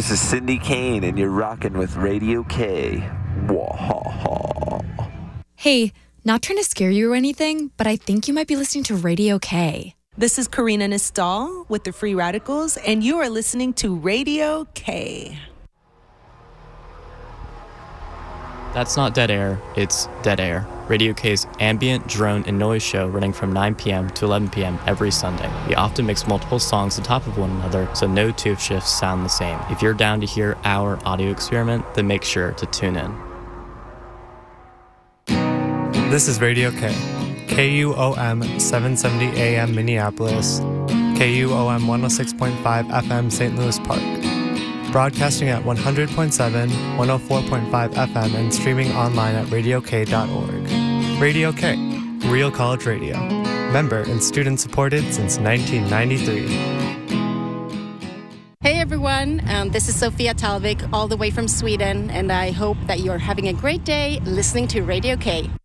This is Cindy Kane, and you're rocking with Radio K. Wahaha. Hey, not trying to scare you or anything, but I think you might be listening to Radio K. This is Karina Nistal with the Free Radicals, and you are listening to Radio K. That's not dead air, it's Dead Air, Radio K's ambient, drone, and noise show running from 9 p.m. to 11 p.m. every Sunday. We often mix multiple songs on top of one another, so no two shifts sound the same. If you're down to hear our audio experiment, then make sure to tune in. This is Radio K, KUOM 770 AM Minneapolis, KUOM 106.5 FM St. Louis Park. Broadcasting at 100.7, 104.5 FM, and streaming online at radiok.org. Radio K, Real College Radio. Member and student supported since 1993. Hey everyone, this is Sofia Talvik all the way from Sweden, and I hope that you're having a great day listening to Radio K.